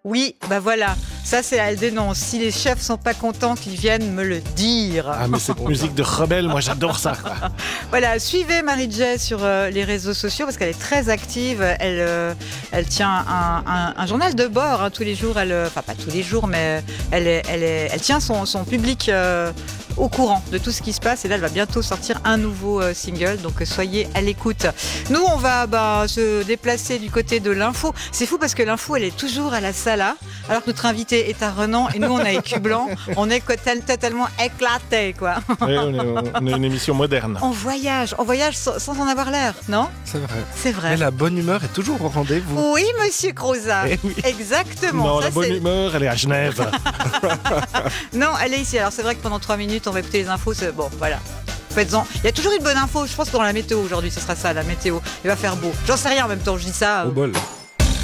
Oui, bah voilà. Ça, c'est elle dénonce. Si les chefs sont pas contents, qu'ils viennent me le dire. Ah, mais cette musique de rebelle, moi j'adore ça. Voilà, suivez Marie-Jay sur les réseaux sociaux parce qu'elle est très active. Elle tient un journal de bord hein, tous les jours. Enfin, pas tous les jours, mais elle tient son public au courant de tout ce qui se passe. Et là, elle va bientôt sortir un nouveau single. Donc, soyez à l'écoute. Nous, on va se déplacer du côté de l'info. C'est fou parce que l'info, elle est toujours à la Sala, alors que notre invité est à Renan et nous, on a écu blanc. On est totalement éclatés, quoi. Oui, on est une émission moderne. On voyage sans en avoir l'air, non ? C'est vrai. Mais la bonne humeur est toujours au rendez-vous. Oui, monsieur Croza. Eh oui. Exactement. Non, Ça, la bonne humeur, elle est à Genève. Non, elle est ici. Alors, c'est vrai que pendant 3 minutes, on va écouter les infos. Bon, voilà. Faites-en. Il y a toujours une bonne info. Je pense que dans la météo aujourd'hui, ce sera ça, la météo. Il va faire beau. J'en sais rien en même temps, je dis ça. Au bol.